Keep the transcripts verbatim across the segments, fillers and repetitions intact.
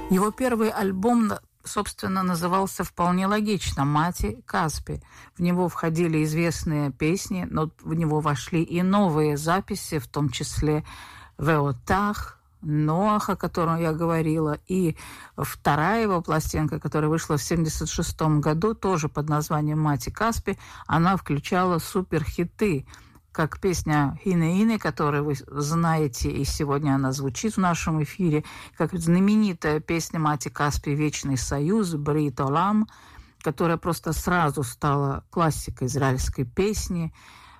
Его первый альбом, собственно, назывался вполне логично «Мати Каспи». В него входили известные песни, но в него вошли и новые записи, в том числе «Веотах», «Ноах», о котором я говорила, и вторая его пластинка, которая вышла в семьдесят шестом году, тоже под названием «Мати Каспи», она включала суперхиты, как песня «Хине-Хине», которую вы знаете, и сегодня она звучит в нашем эфире, как знаменитая песня Мати Каспи «Вечный союз», «Брит Олам», которая просто сразу стала классикой израильской песни.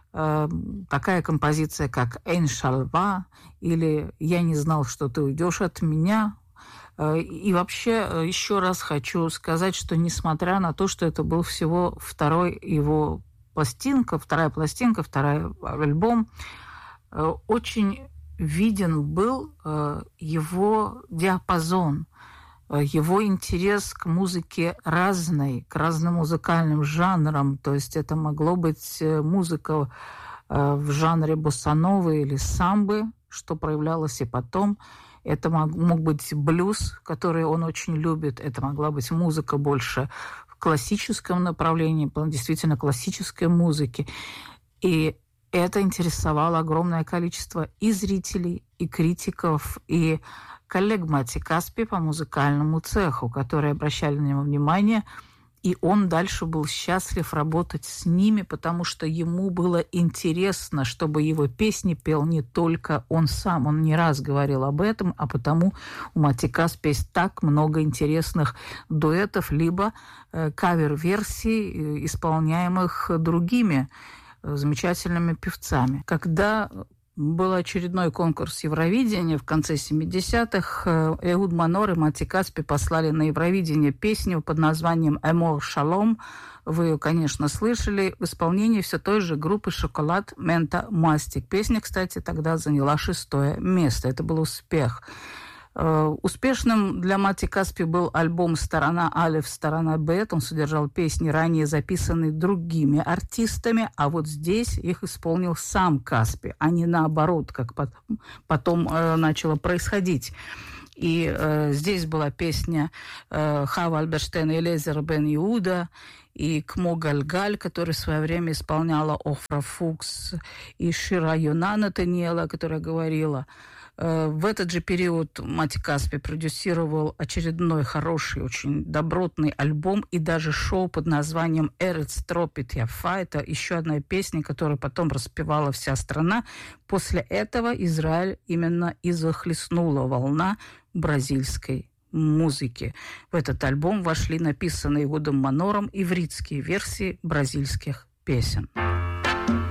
Такая композиция, как «Эйн Шалва» или «Я не знал, что ты уйдешь от меня». И вообще еще раз хочу сказать, что несмотря на то, что это был всего второй его пластинка, вторая пластинка, второй альбом, очень виден был его диапазон, его интерес к музыке разной, к разным музыкальным жанрам. То есть это могло быть музыка в жанре боссановы или самбы, что проявлялось и потом. Это мог, мог быть блюз, который он очень любит. Это могла быть музыка больше в классическом направлении, действительно классической музыки. И это интересовало огромное количество и зрителей, и критиков, и коллег Мати Каспи по музыкальному цеху, которые обращали на него внимание, и он дальше был счастлив работать с ними, потому что ему было интересно, чтобы его песни пел не только он сам. Он не раз говорил об этом, а потому у Мати Каспи есть так много интересных дуэтов, либо э, кавер-версий, э, исполняемых другими э, замечательными певцами. Когда был очередной конкурс Евровидения в конце семидесятых. Эхуд Манор и Мати Каспи послали на Евровидение песню под названием «Эмор Шалом». Вы ее, конечно, слышали. В исполнении все той же группы «Шоколад Мента Мастик». Песня, кстати, тогда заняла шестое место. Это был успех. Успешным для Мати Каспи был альбом «Сторона Алеф, сторона Бет». Он содержал песни, ранее записанные другими артистами, а вот здесь их исполнил сам Каспи, а не наоборот, как потом, потом э, начало происходить. И э, здесь была песня э, Хава Альберштейн и Элиэзер бен Иуда, и Кмо Гальгаль, который в свое время исполняла Офра Фукс, и Шира Йона Натаниэла, которая говорила. В этот же период Мати Каспи продюсировал очередной хороший, очень добротный альбом и даже шоу под названием «Эрец Тропит Яфа». Это еще одна песня, которую потом распевала вся страна. После этого Израиль именно и захлестнула волна бразильской музыки. В этот альбом вошли написанные Эхудом Манором ивритские версии бразильских песен.